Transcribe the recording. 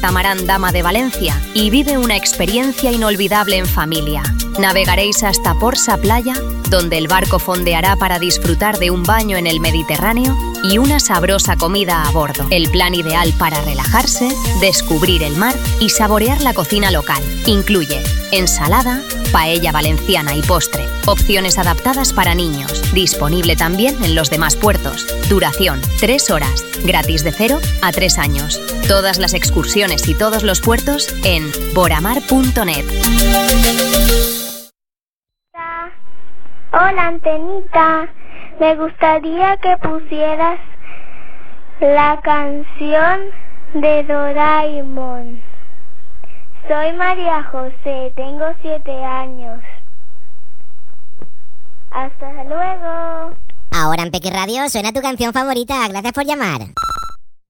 catamarán Dama de Valencia y vive una experiencia inolvidable en familia. Navegaréis hasta Porsa Playa, donde el barco fondeará para disfrutar de un baño en el Mediterráneo y una sabrosa comida a bordo. El plan ideal para relajarse, descubrir el mar y saborear la cocina local. Incluye ensalada, paella valenciana y postre. Opciones adaptadas para niños. Disponible también en los demás puertos. Duración 3 horas. Gratis de 0 a 3 años. Todas las excursiones y todos los puertos en boramar.net. Hola, Antenita. Me gustaría que pusieras la canción de Doraemon. Soy María José, tengo 7 años. Hasta luego. Ahora en Peque Radio suena tu canción favorita. Gracias por llamar.